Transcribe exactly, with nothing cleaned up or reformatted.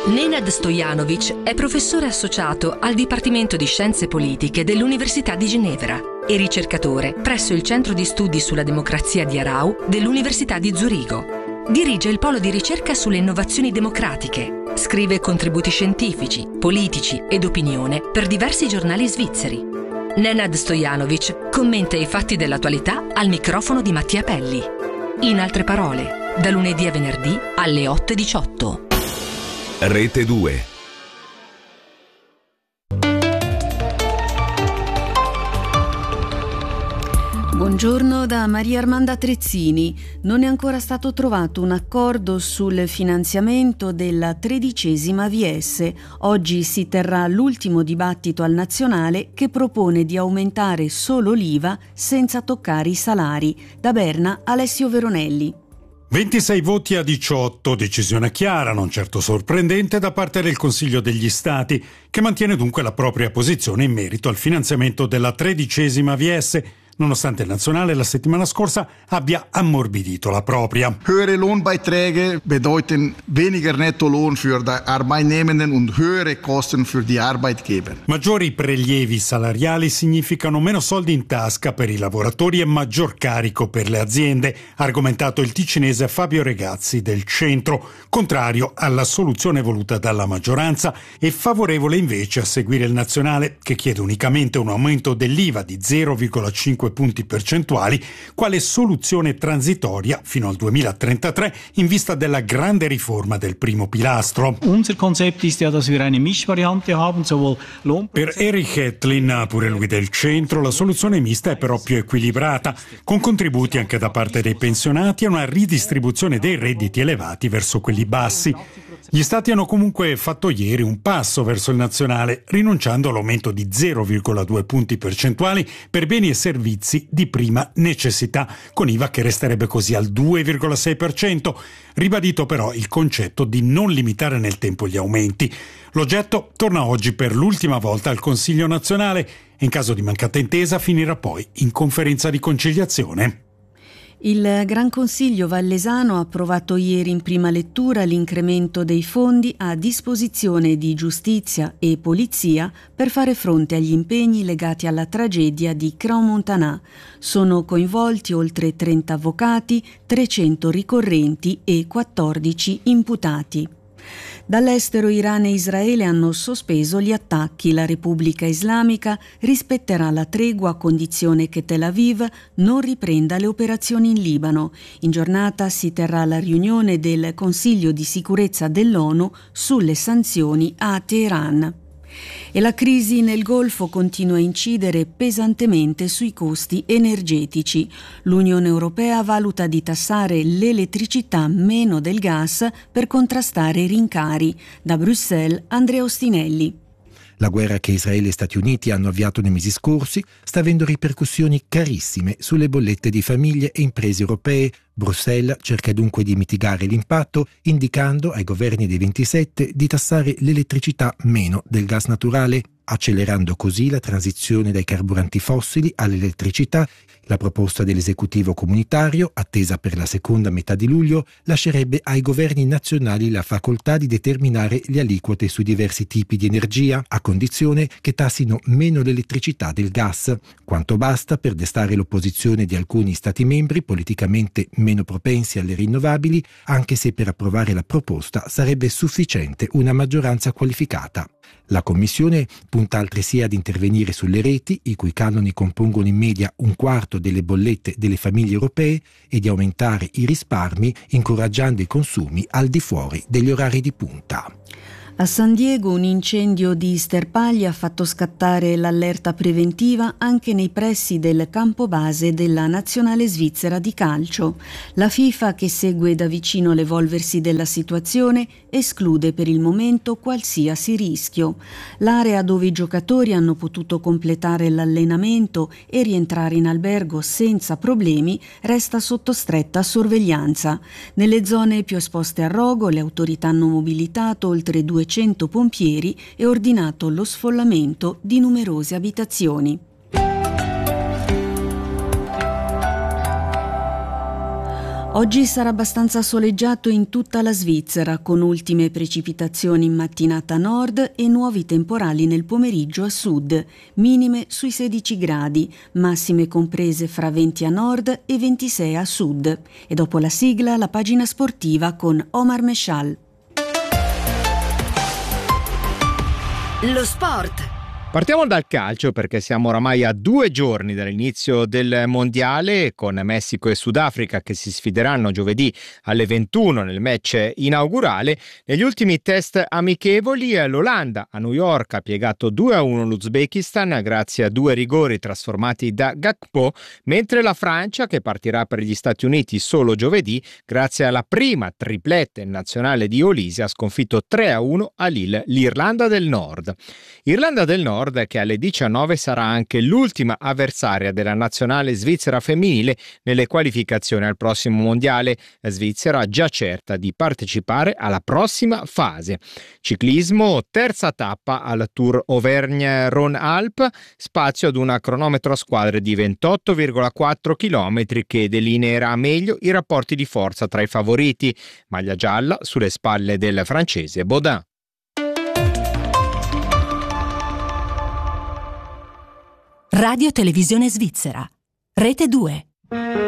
Nenad Stojanovic è professore associato al Dipartimento di Scienze Politiche dell'Università di Ginevra e ricercatore presso il Centro di Studi sulla Democrazia di Aarau dell'Università di Zurigo. Dirige il polo di ricerca sulle innovazioni democratiche. Scrive contributi scientifici, politici ed opinione per diversi giornali svizzeri. Nenad Stojanovic commenta i fatti dell'attualità al microfono di Mattia Pelli. In altre parole, da lunedì a venerdì alle otto e diciotto. Rete due. Buongiorno da Maria Armanda Trezzini. Non è ancora stato trovato un accordo sul finanziamento della tredicesima V S. Oggi si terrà l'ultimo dibattito al nazionale che propone di aumentare solo l'I V A senza toccare i salari. Da Berna, Alessio Veronelli. ventisei voti a diciotto, decisione chiara, non certo sorprendente, da parte del Consiglio degli Stati, che mantiene dunque la propria posizione in merito al finanziamento della tredicesima V S, nonostante il nazionale la settimana scorsa abbia ammorbidito la propria. Höhere Lohnbeiträge bedeuten weniger Nettolohn für die Arbeitnehmenden und höhere Kosten für die Arbeitgeber. Maggiori prelievi salariali significano meno soldi in tasca per i lavoratori e maggior carico per le aziende, ha argomentato il ticinese Fabio Regazzi del Centro, contrario alla soluzione voluta dalla maggioranza e favorevole invece a seguire il nazionale, che chiede unicamente un aumento dell'I V A di zero virgola cinque punti percentuali quale soluzione transitoria fino al duemilatrentatré in vista della grande riforma del primo pilastro. Unser Konzept ist ja, dass wir eine Mischvariante haben, sowohl Per Erich Etlin, pure lui del Centro, la soluzione mista è però più equilibrata, con contributi anche da parte dei pensionati e una ridistribuzione dei redditi elevati verso quelli bassi. Gli Stati hanno comunque fatto ieri un passo verso il nazionale, rinunciando all'aumento di zero virgola due punti percentuali per beni e servizi di prima necessità, con I V A che resterebbe così al due virgola sei per cento, ribadito però il concetto di non limitare nel tempo gli aumenti. L'oggetto torna oggi per l'ultima volta al Consiglio nazionale e in caso di mancata intesa finirà poi in conferenza di conciliazione. Il Gran Consiglio Vallesano ha approvato ieri in prima lettura l'incremento dei fondi a disposizione di giustizia e polizia per fare fronte agli impegni legati alla tragedia di Crans-Montana. Sono coinvolti oltre trenta avvocati, trecento ricorrenti e quattordici imputati. Dall'estero Iran e Israele hanno sospeso gli attacchi. La Repubblica Islamica rispetterà la tregua a condizione che Tel Aviv non riprenda le operazioni in Libano. In giornata si terrà la riunione del Consiglio di sicurezza dell'ONU sulle sanzioni a Teheran. E la crisi nel Golfo continua a incidere pesantemente sui costi energetici. L'Unione Europea valuta di tassare l'elettricità meno del gas per contrastare i rincari. Da Bruxelles, Andrea Ostinelli. La guerra che Israele e Stati Uniti hanno avviato nei mesi scorsi sta avendo ripercussioni carissime sulle bollette di famiglie e imprese europee. Bruxelles cerca dunque di mitigare l'impatto, indicando ai governi dei ventisette di tassare l'elettricità meno del gas naturale, accelerando così la transizione dai carburanti fossili all'elettricità. La proposta dell'esecutivo comunitario, attesa per la seconda metà di luglio, lascerebbe ai governi nazionali la facoltà di determinare le aliquote sui diversi tipi di energia, a condizione che tassino meno l'elettricità del gas, quanto basta per destare l'opposizione di alcuni Stati membri politicamente meno propensi alle rinnovabili, anche se per approvare la proposta sarebbe sufficiente una maggioranza qualificata. La Commissione punta altresì ad intervenire sulle reti, i cui canoni compongono in media un quarto delle bollette delle famiglie europee, e di aumentare i risparmi, incoraggiando i consumi al di fuori degli orari di punta. A San Diego un incendio di sterpaglia ha fatto scattare l'allerta preventiva anche nei pressi del campo base della nazionale svizzera di calcio. La FIFA, che segue da vicino l'evolversi della situazione, esclude per il momento qualsiasi rischio. L'area dove i giocatori hanno potuto completare l'allenamento e rientrare in albergo senza problemi resta sotto stretta sorveglianza. Nelle zone più esposte al rogo le autorità hanno mobilitato oltre duecento pompieri e ordinato lo sfollamento di numerose abitazioni. Oggi sarà abbastanza soleggiato in tutta la Svizzera, con ultime precipitazioni in mattinata a nord e nuovi temporali nel pomeriggio a sud, minime sui sedici gradi, massime comprese fra venti a nord e ventisei a sud. E dopo la sigla, la pagina sportiva con Omar Meshal. Lo sport. Partiamo dal calcio perché siamo oramai a due giorni dall'inizio del mondiale, con Messico e Sudafrica che si sfideranno giovedì alle ventuno nel match inaugurale. Negli ultimi test amichevoli l'Olanda a New York ha piegato due a uno l'Uzbekistan grazie a due rigori trasformati da Gakpo, mentre la Francia, che partirà per gli Stati Uniti solo giovedì grazie alla prima triplette nazionale di Olise, ha sconfitto tre a uno a Lille l'Irlanda del Nord. Irlanda del Nord che alle diciannove sarà anche l'ultima avversaria della nazionale svizzera femminile nelle qualificazioni al prossimo mondiale. La Svizzera già certa di partecipare alla prossima fase. Ciclismo, terza tappa al Tour Auvergne-Rhône-Alpes, spazio ad una cronometro a squadre di ventotto virgola quattro chilometri che delineerà meglio i rapporti di forza tra i favoriti. Maglia gialla sulle spalle del francese Baudin. Radio Televisione Svizzera. Rete due.